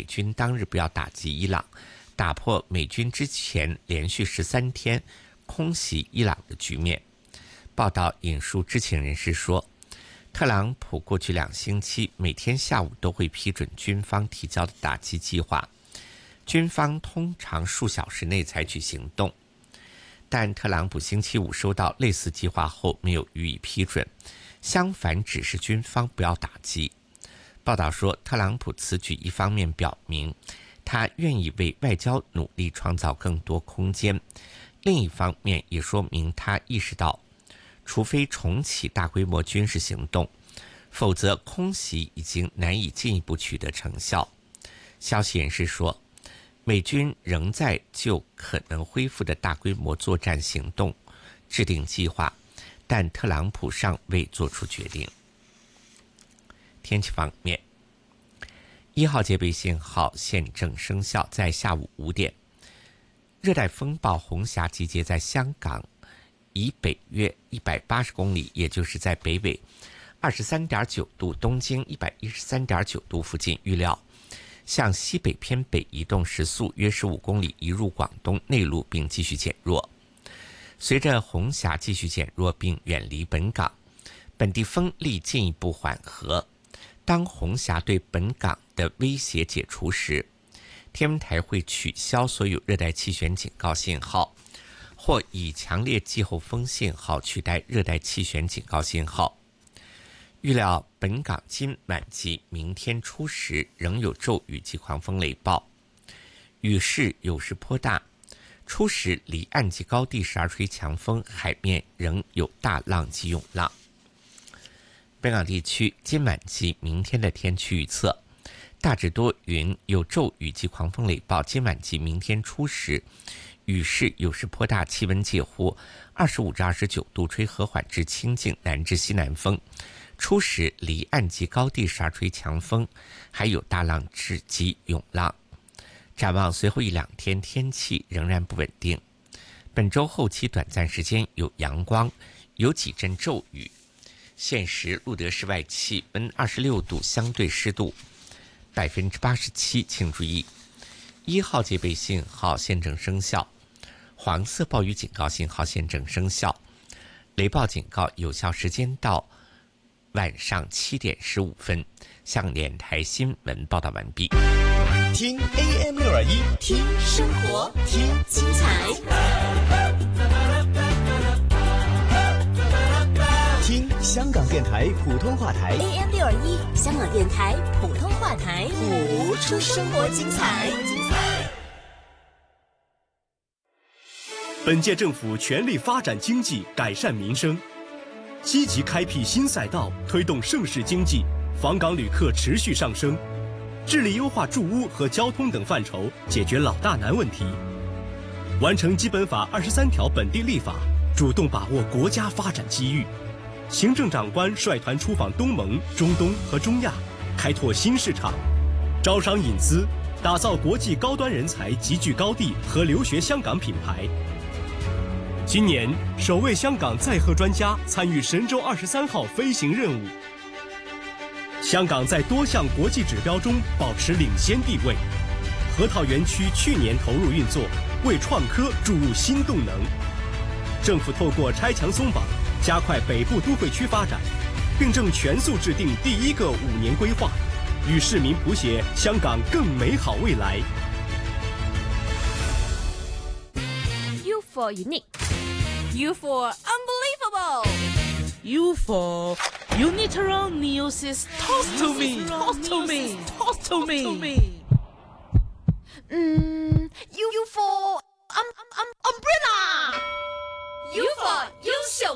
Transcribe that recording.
美军当日不要打击伊朗，打破美军之前连续13天空袭伊朗的局面。报道引述知情人士说，特朗普过去2星期每天下午都会批准军方提交的打击计划，军方通常数小时内采取行动。但特朗普星期五收到类似计划后没有予以批准，相反指示军方不要打击。报道说，特朗普此举一方面表明他愿意为外交努力创造更多空间，另一方面也说明他意识到，除非重启大规模军事行动，否则空袭已经难以进一步取得成效。消息人士说，美军仍在就可能恢复的大规模作战行动制定计划，但特朗普尚未做出决定。天气方面，1号戒备信号现正生效，在下午5点，热带风暴红霞集结在香港以北约180公里，也就是在北纬23.9度、东经113.9度附近，预料向西北偏北移动，时速约15公里，移入广东内陆并继续减弱。随着红霞继续减弱并远离本港，本地风力进一步缓和。当红霞对本港的威胁解除时，天文台会取消所有热带气旋警告信号，或以强烈季候风信号取代热带气旋警告信号。预料本港今晚及明天初时仍有骤雨及狂风雷暴，雨势有时颇大，初时离岸及高地时而吹强风，海面仍有大浪及涌浪。本港地区今晚及明天的天气预测，大致多云，有骤雨及狂风雷暴，今晚及明天初时雨势有时颇大，气温介乎25至29度，吹和缓至清劲南至西南风，初时离岸及高地时而吹强风，还有大浪及涌浪。展望随后1-2天天气仍然不稳定，本周后期短暂时间有阳光，有几阵骤雨。现时录得室外气温26度，相对湿度87%，请注意1号戒备信号现正生效，黄色暴雨警告信号现正生效，雷暴警告有效时间到晚上7点15分。向联台新闻报道完毕。 听 AM621， 听生活，听精彩，听香港电台普通话台 AM621， 香港电台普通话台， 谱出生活精彩。本届政府全力发展经济，改善民生，积极开辟新赛道，推动盛世经济，访港旅客持续上升，致力优化住屋和交通等范畴，解决老大难问题，完成基本法23条本地立法，主动把握国家发展机遇。行政长官率团出访东盟、中东和中亚，开拓新市场，招商引资，打造国际高端人才集聚高地和留学香港品牌。今年首位香港载荷专家参与神舟23号飞行任务。香港在多项国际指标中保持领先地位。核桃园区去年投入运作，为创科注入新动能。政府透过拆墙松绑，加快北部都会区发展，并正全速制定第1个5年规划，与市民谱写香港更美好未来。 U for unique, U for unbelievable, U for Unitron Neosis Toast to me, Toast to me, Toast to me. U for umbrella, U for